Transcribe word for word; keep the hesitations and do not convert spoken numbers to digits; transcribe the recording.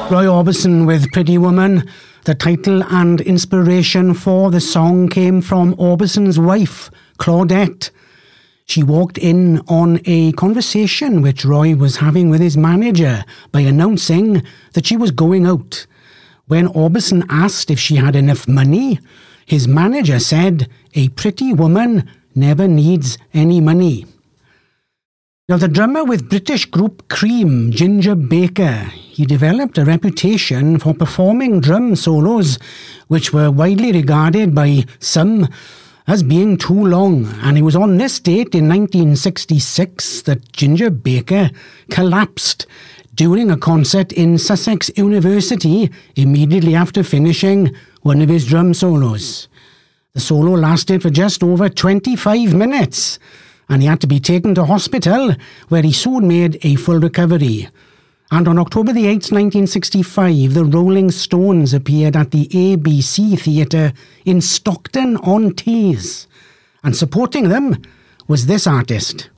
Roy Orbison with Pretty Woman. The title and inspiration for the song came from Orbison's wife, Claudette. She walked in on a conversation which Roy was having with his manager by announcing that she was going out. When Orbison asked if she had enough money, his manager said, "A pretty woman never needs any money." Now, the drummer with British group Cream, Ginger Baker, he developed a reputation for performing drum solos which were widely regarded by some as being too long, and it was on this date in nineteen sixty-six that Ginger Baker collapsed during a concert in Sussex University immediately after finishing one of his drum solos. The solo lasted for just over twenty-five minutes, and he had to be taken to hospital, where he soon made a full recovery. And on October the eighth, nineteen sixty-five, the Rolling Stones appeared at the A B C Theatre in Stockton-on-Tees. And supporting them was this artist.